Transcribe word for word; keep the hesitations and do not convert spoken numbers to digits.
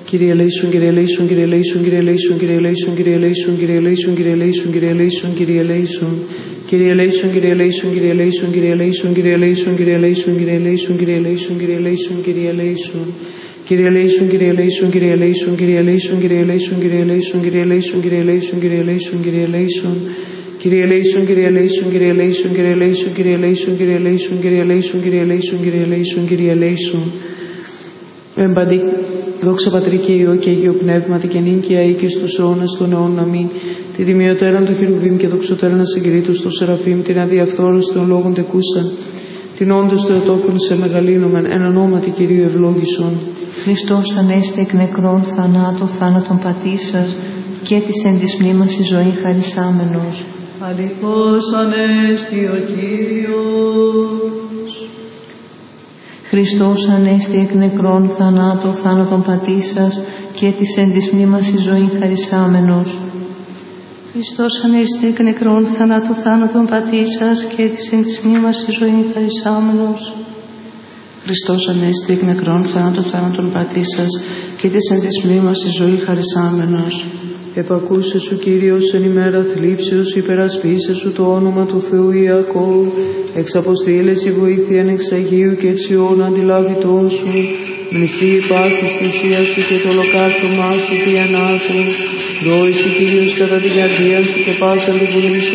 Kyrie eleison, Kyrie eleison, Kyrie eleison, Kyrie eleison, Kyrie eleison, Kyrie eleison, Kyrie eleison, Kyrie eleison, Kyrie eleison, Kyrie eleison. Kyrie eleison, Kyrie eleison, Kyrie eleison, Kyrie eleison, Kyrie eleison, Kyrie eleison, Kyrie eleison, Kyrie eleison, Kyrie eleison, Kyrie eleison. Kyrie eleison, Kyrie eleison, Kyrie eleison, Kyrie eleison, Kyrie eleison, Kyrie eleison, Kyrie eleison, Kyrie eleison, Kyrie eleison, Kyrie eleison. Kyrie eleison, Kyrie eleison, Kyrie eleison, Kyrie eleison, Kyrie eleison, Kyrie eleison, Kyrie eleison, Kyrie eleison, Kyrie eleison, Kyrie eleison. Εμπαντή, δόξα Πατρί και Υιό και Αγίο Πνεύματι και νυν και αεί και στους αιώνας των αιώνων αμήν. Τη τιμιωτέραν των χερουβίμ και δοξωτέραν ασυγκρίτους των Σεραφείμ, την αδιαφθόρους των λόγων τεκούσαν, την όντως Θεοτόκον σε μεγαλύνομεν, εν ονόματι Κυρίου ευλόγησον. Χριστός ανέστη εκ νεκρών θανάτου θάνατον πατήσας και της εν της μνήμας η ζωή χαρισάμενος. Αληθώς ανέστη ο Κύριος. Χριστός ανέστη εκ νεκρών θανάτου θάνατον πατήσας και της εν της μνήμας η ζωή χαρισάμενος. Χριστός ανέστη εκ νεκρών θανάτου θάνατον πατήσας και της εν της μνήμας η ζωή χαρισάμενος. Χριστός ανέστη εκ νεκρών θάνατον θάνατον πατήσας και της εν της μνήμας η ζωή χαρισάμενος. Επακούσε σου Κύριος εν ημέρα θλίψεως, υπερασπίσε σου το όνομα του Θεού Ιακώβ, εξαποστήλες η βοήθεια εξ Αγίου και εξιών αντιλάβητών σου, μνηστή η πάθης θυσία σου και το ολοκαύτωμά σου διανάτου, δόησε Κύριος κατά την καρδία σου και πάσα τη βουλή σου